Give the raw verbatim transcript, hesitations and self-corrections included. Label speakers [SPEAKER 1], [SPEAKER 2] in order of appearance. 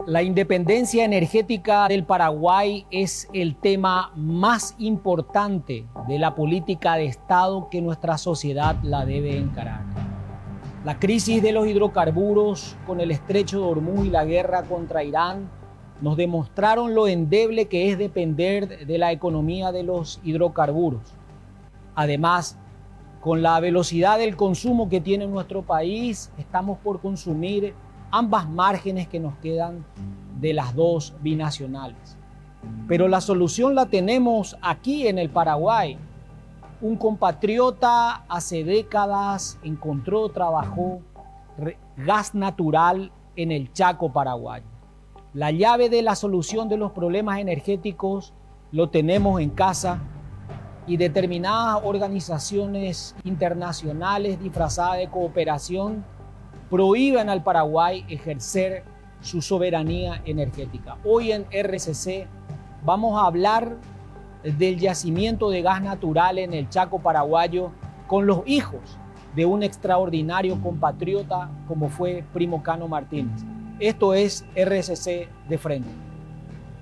[SPEAKER 1] La independencia energética del Paraguay es el tema más importante de la política de Estado que nuestra sociedad la debe encarar. La crisis de los hidrocarburos con el estrecho de Hormuz y la guerra contra Irán nos demostraron lo endeble que es depender de la economía de los hidrocarburos. Además, con la velocidad del consumo que tiene nuestro país, estamos por consumir ambas márgenes que nos quedan de las dos binacionales. Pero la solución la tenemos aquí en el Paraguay. Un compatriota hace décadas encontró, trabajó gas natural en el Chaco paraguayo. La llave de la solución de los problemas energéticos lo tenemos en casa y determinadas organizaciones internacionales disfrazadas de cooperación prohíben al Paraguay ejercer su soberanía energética. Hoy en R C C vamos a hablar del yacimiento de gas natural en el Chaco paraguayo con los hijos de un extraordinario compatriota como fue Primo Cano Martínez. Esto es R C C de frente.